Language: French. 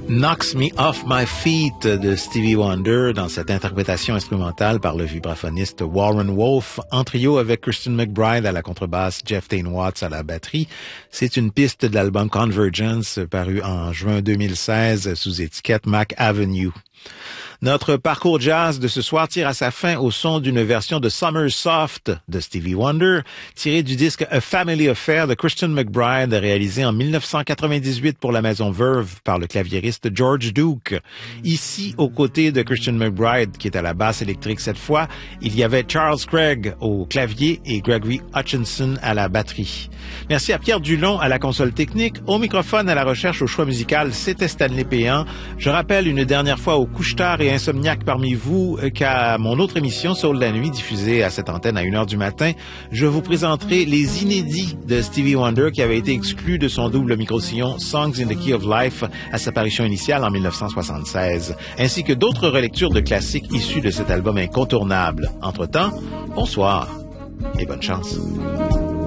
Knocks Me Off My Feet de Stevie Wonder dans cette interprétation instrumentale par le vibraphoniste Warren Wolf en trio avec Christian McBride à la contrebasse, Jeff Tain Watts à la batterie. C'est une piste de l'album Convergence paru en juin 2016 sous étiquette Mac Avenue. Notre parcours jazz de ce soir tire à sa fin au son d'une version de Summer Soft de Stevie Wonder, tirée du disque A Family Affair de Christian McBride, réalisé en 1998 pour la maison Verve par le claviériste George Duke. Ici, aux côtés de Christian McBride, qui est à la basse électrique cette fois, il y avait Charles Craig au clavier et Gregory Hutchinson à la batterie. Merci à Pierre Dulon à la console technique. Au microphone, à la recherche, au choix musical, c'était Stanley Péan. Je rappelle une dernière fois aux couche-tard et insomniaques parmi vous qu'à mon autre émission, Soul de la nuit, diffusée à cette antenne à 1h du matin, je vous présenterai les inédits de Stevie Wonder qui avaient été exclus de son double micro-sillon Songs in the Key of Life à sa parution initiale en 1976, ainsi que d'autres relectures de classiques issus de cet album incontournable. Entre-temps, bonsoir et bonne chance.